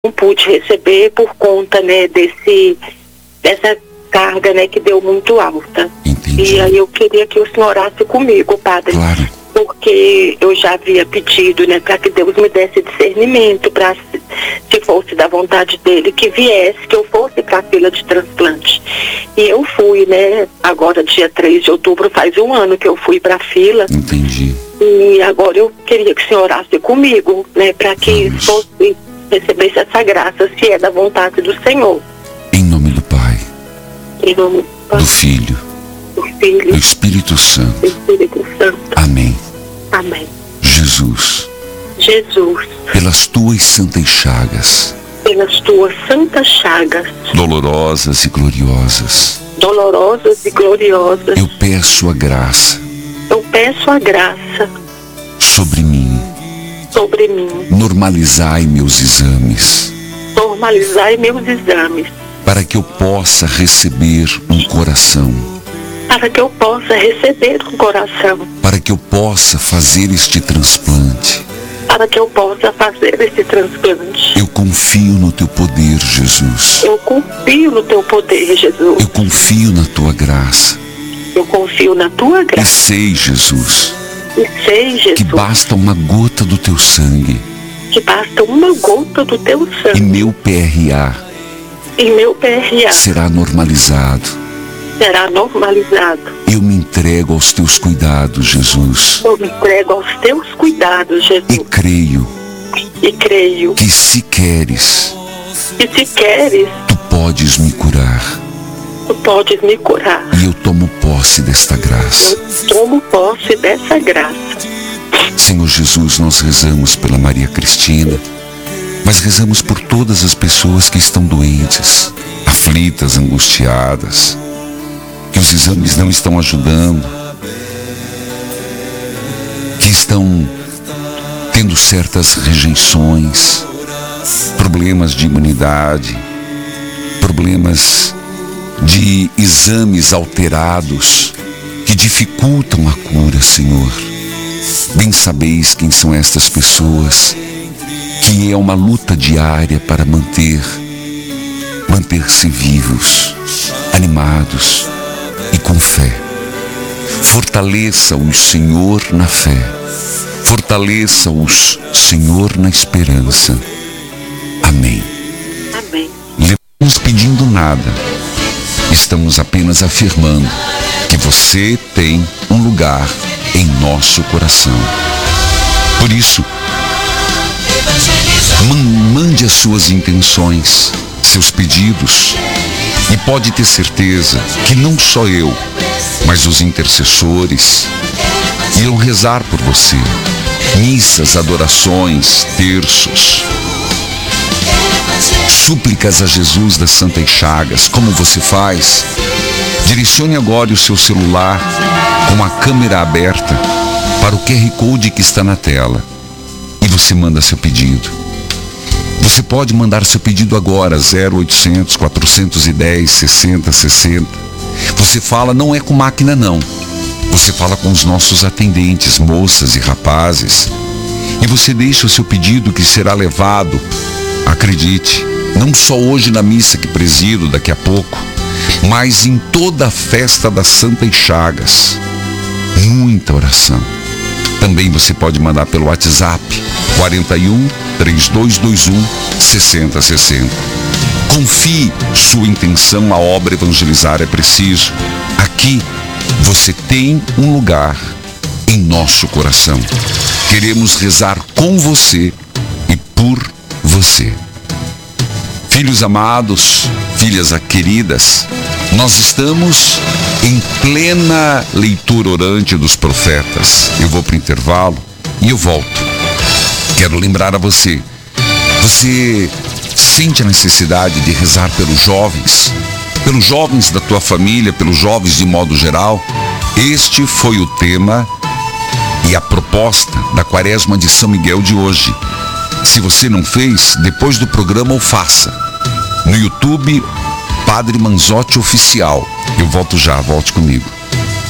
não pude receber por conta, né, dessa carga, né, que deu muito alta. Entendi. E aí eu queria que o senhor orasse comigo, padre. Claro. Porque eu já havia pedido, né, para que Deus me desse discernimento, para se fosse da vontade dele, que viesse, que eu fosse para a fila de transplante. E eu fui, né, agora dia 3 de outubro, faz um ano que eu fui para a fila. Entendi. E agora eu queria que o senhor orasse comigo, né, para que fosse, recebesse essa graça, se é da vontade do Senhor. Em nome do Pai, Em nome do Filho, do Filho, do Espírito Santo. do Espírito Santo. Amém. Amém. Jesus, Jesus, pelas tuas santas chagas, pelas tuas santas chagas, dolorosas e gloriosas, dolorosas e gloriosas, eu peço a graça eu peço a graça sobre mim. sobre mim. Normalizai meus exames, Normalizai meus exames, para que eu possa receber um coração, para que eu possa receber um coração, para que eu possa fazer este transplante. para que eu possa fazer esse transplante. Eu confio no teu poder, Jesus. Eu confio no teu poder, Jesus. Eu confio na tua graça. Eu confio na tua E graça. sei, Jesus, E sei, que Jesus, basta uma gota do teu sangue que basta uma gota do teu e sangue meu PRA e meu PRA será normalizado. será normalizado. Eu me entrego aos teus cuidados, Jesus. Eu me entrego aos teus cuidados, E Jesus. creio E creio que se queres, que se queres, tu podes me curar. tu podes me curar. E eu tomo posse desta graça. Eu tomo posse dessa graça. Senhor Jesus, nós rezamos pela Maria Cristina, mas rezamos por todas as pessoas que estão doentes, aflitas, angustiadas, que os exames não estão ajudando, que estão tendo certas rejeições, problemas de imunidade, problemas de exames alterados que dificultam a cura, Senhor. Bem sabeis quem são estas pessoas, que é uma luta diária para manter-se vivos, animados e com fé. Fortaleça-os, Senhor, na fé. Fortaleça-os, Senhor, na esperança. Amém. Amém. Não estamos pedindo nada. Estamos apenas afirmando que você tem um lugar em nosso coração. Por isso, mande as suas intenções, seus pedidos, e pode ter certeza que não só eu, mas os intercessores irão rezar por você. Missas, adorações, terços, súplicas a Jesus das Santas Chagas. Como você faz? Direcione agora o seu celular com a câmera aberta para o QR Code que está na tela e você manda seu pedido. Você pode mandar seu pedido agora, 0800 410 6060. Você fala, não é com máquina não. Você fala com os nossos atendentes, moças e rapazes. E você deixa o seu pedido que será levado, acredite, não só hoje na missa que presido daqui a pouco, mas em toda a festa das Santas Chagas. Muita oração. Também você pode mandar pelo WhatsApp 41 3221 6060. Confie sua intenção, a obra evangelizar é preciso. Aqui você tem um lugar em nosso coração. Queremos rezar com você e por você. Filhos amados, filhas queridas, nós estamos em plena leitura orante dos profetas. Eu vou para o intervalo e eu volto. Quero lembrar a você, você sente a necessidade de rezar pelos jovens da tua família, pelos jovens de modo geral? Este foi o tema e a proposta da Quaresma de São Miguel de hoje. Se você não fez, depois do programa o faça. No YouTube, Padre Manzotti Oficial. Eu volto já, volte comigo.